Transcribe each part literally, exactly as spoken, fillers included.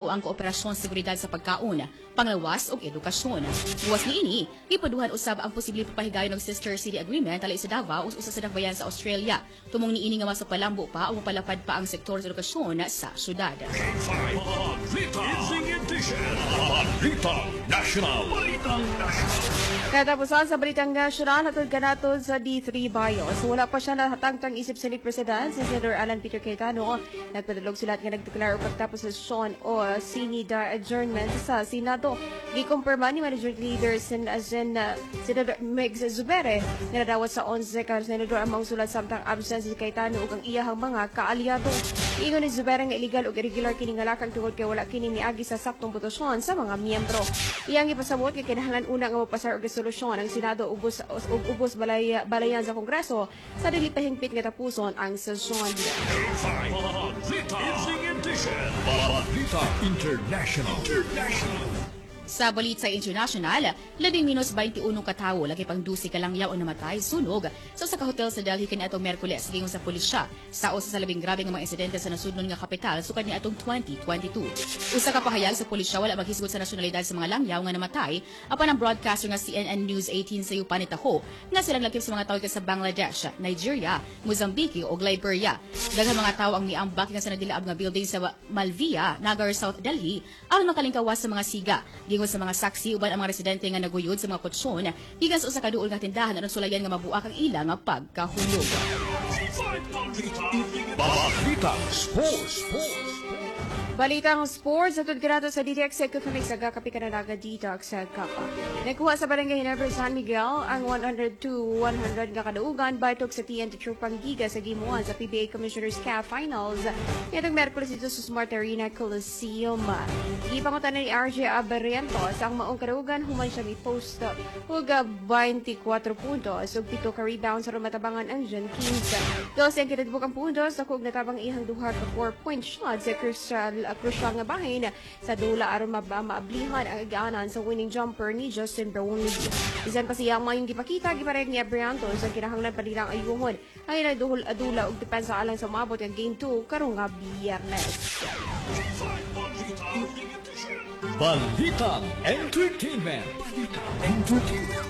ang kooperasyon sa seguridad sa pagkaon, panglawas ug edukasyon. Buwas niini, ipaduhan usab ang posibleng papahigayon ng Sister City Agreement alay sa Davao ug usa sa dakbayan sa Australia. Tumong niini nga masapalambo pa o mapalapad pa ang sektor sa edukasyon sa syudad. Katapusan sa Balitang Nasyonal, hatod kanatod sa D three Bios. Wala pa siya nahatangtang isip sa Senate President, si Senator Alan Peter Cayetano. Nagpadalog sulat nga nagdeklara o pagtapos sa sesyon o sinida adjournment sa Senado. Gikumpirma ni Management Leader Sen, Sen, uh, Senator Megs Zubere na nadawat sa onse ka Senador ang mga sulat samtang absence si Cayetano ug ang iyahang mga kaalyado. Ingon ni Zubere nga illegal ug irregular kini nga lakang tungod kay wala kini niagi sa saktong botasyon sa mga miyembro. Iyang ipasabot kay kinahanglan una nga mapasar og resolusyon ang Senado ubos ug ubos balay, balayan sa Kongreso sa dili pa hingpit nga tapuson ang sesyon. Balita International. Sa Balita International, labing minus twenty-one katawo lagi pang dusi ka lang yaw ang namatay sunog sa usa ka hotel sa Delhi kaniadtong Miyerkules giingon sa pulisya sa usa sa labing grabe nga mga insidente sa nasudnon nga kapital sukad niadtong twenty twenty-two. Usa ka pahayag sa pulisya wala maghisgot sa nasyonalidad sa mga langyaw nga namatay apan ang broadcaster nga C N N News eighteen sa yupa nitaho nga silang lakip sa mga tawo sa Bangladesh, Nigeria, Mozambique ug Liberia. Daghang mga tawo ang miambak nga sa nadilaab nga building sa Malviya, Nagar, South Delhi aron makalingkawas sa mga siga. Sa mga saksi uban ang mga residente nga naguyod sa mga kotsyon gikan sa usa ka duol nga tindahan aron sulayan nga mabuak ang ila nga pagkahulog. Balita Sports. Balitang sports, atod kinato sa D T X kami sa Gakapi Kananaga Detox sa Kapa. Nakuha sa Barangay Ginebra San Miguel ang one hundred to one hundred nga kadaugan baitok sa T N T Trupang Giga sa Game one sa P B A Commissioners Cup Finals. Itong Merkulis dito sa Smart Arena Coliseum. Ipangutan ni R J Abarientos ang maong kadaugan human siya ni post huga twenty-four puntos ug pito ka rebounds sa rumatabangan ang Jen Kings. Dos ang kinadbuk ang puntos sa kung natabang ihang duha ka four-point shot sa Crystal crucial nga bahin sa dula aron mabaablihan ang igaanan sa winning jumper ni Justin Brownlee. Bisan pa siya ang mayong gipakita gipareg ni Abriantos ang kinahanglan pa nilang ayuhon ang inaduhol adula og depensa alang sa maabot ang game two karong nga Biyernes. Balitang Entertainment. Balitang Entertainment.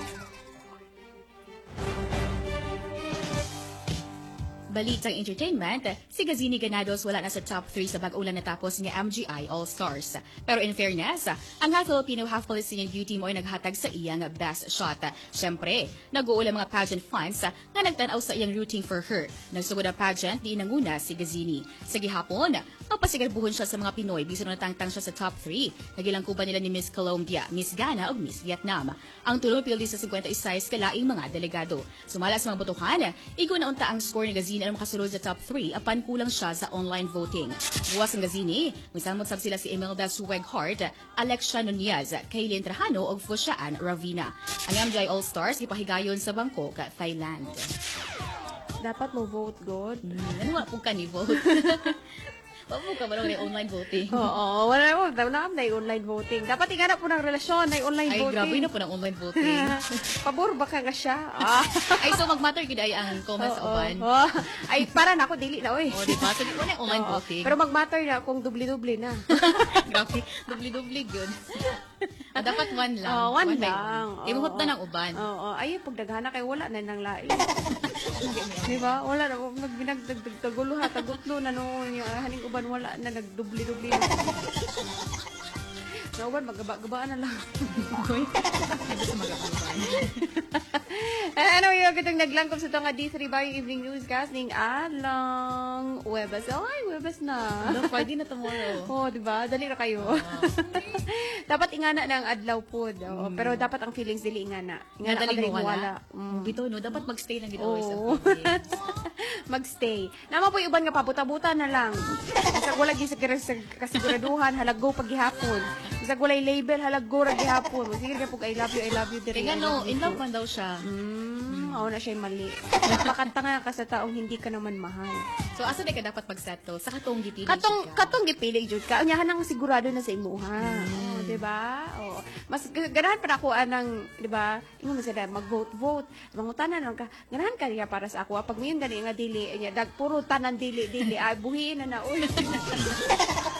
Balitang Entertainment, si Gazini Ganados wala na sa top three sa bag-ulan natapos ng M G I All-Stars. Pero in fairness, ang half Filipino, half Palestinian beauty mo ay naghatag sa iyang best shot. Siyempre, nag-uulang mga pageant fans na nagtanaw sa iyang rooting for her. Nagsugod ang pageant, di nanguna si Gazini. Sa gihapon, mapasigarbuhon siya sa mga Pinoy, bisan natangtang siya sa top three. Nagilangkuban nila ni Miss Colombia, Miss Ghana o Miss Vietnam. Ang tulong pildi sa fifty-six kalaing mga delegado. Sumala sa mga botohan, igo na unta ang score ni Gazini alam makasulod sa top three apan kulang siya sa online voting. Buwas ang Gazini, misamot sab sila si Imelda Suweghart, Alexia Nunez, Kaylin Trajano ug Fushaan Ravina. Ang M G I All-Stars ipahigayon sa Bangkok, Thailand. Dapat mo vote, God. Hmm, ano nga po ka ni vote? Paano ka ba ng online voting? Oo, wala mo. Wala na yung online voting. Dapat iganap po ng relasyon na online Ay, voting. grabe na po ng online voting. Pabor ba ka nga siya? Ah. Ay, so mag-matter gid ay ang comments Oo, uban. oo. Ay, para na ako, dili na, oy. O, di ba? So, di ko na yung online Oo. voting. Pero mag-matter na kung dubli-dubli na. Grabe, dubli-dubli yun. Ah, dapat one lang. Oh, one, by lang. one. Imuhot na ng uban. Oo, ay, pag naghana kayo, wala na nang lain. Di ba? Wala na. Nagdagdagulo ha, tagutlo na noon. Yung haning uban, wala na. Nagdubli-dubli na. Sa uban, magaba-gabaan na lang. Okay. Hindi sa magkakaluban. Ano yung kitang naglangkop sa ito nga D three Bayo Evening Newscast ning Alang Webas. Oh, ay, Webas na. No, Friday na tomorrow. Oh, di ba? Dali na kayo. Oh. Dapat ingana ng adlaw po. Oh. Mm. Pero dapat ang feelings dili ingana. Ingana ka dali wala. Mm. Bito, no? Dapat magstay lang dito. Oh. Magstay. Naman po yung uban nga pabuta-buta na lang. Isa ko lagi sa kasiguraduhan, halaggo paghihapon. Isa ko lay label, halaggo ra gihapon. Sige ka po, I love you, I love you. Kaya no, in love man daw siya. Mm, oo na siya mali. Napakanta nga ka sa taong hindi ka naman mahal. So, asa na ka dapat mag-settle? Sa katong gipili Katong ka? katong gipili jud ka. Unyahan nang sigurado na sa imuha. Mm. Oh, 'di ba? Oh. Mas ganahan pa ako anang, 'di ba? Ingon man sila mag-vote vote. Mangutanan lang ka. Ganahan ka niya para sa ako. Pag mayon gani nga dili nya dag puro tanan dili dili ay buhiin na na uy.